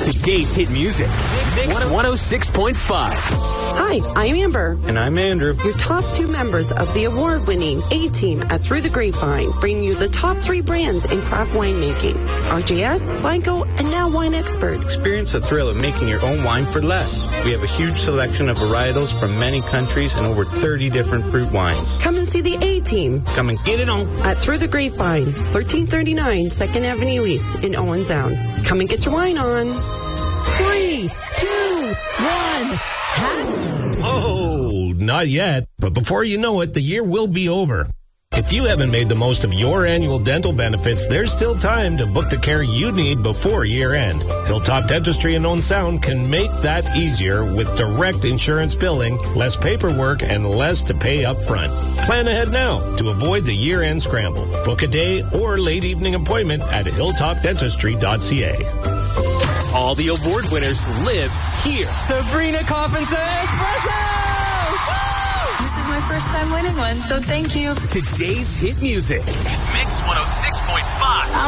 Today's hit music. Mix 106.5. Hi, I'm Amber. And I'm Andrew. Your top two members of the award-winning A-Team at Through the Grapevine bring you the top three brands in craft winemaking. RJS, Vico, and now Wine Expert. Experience the thrill of making your own wine for less. We have a huge selection of varietals from many countries and over 30 different fruit wines. Come and see the A-Team. Come and get it on. At Through the Grapevine, 1339 2nd Avenue East in Owen Sound. Come and get your wine on. 3, 2, 1, Oh, not yet. But before you know it, the year will be over. If you haven't made the most of your annual dental benefits, there's still time to book the care you need before year end. Hilltop Dentistry in Owen Sound can make that easier with direct insurance billing, less paperwork, and less to pay up front. Plan ahead now to avoid the year-end scramble. Book a day or late evening appointment at hilltopdentistry.ca. All the award winners live here. Sabrina Coffin Espresso! This is my first time winning one, so thank you. Today's hit music. Mix 106.5.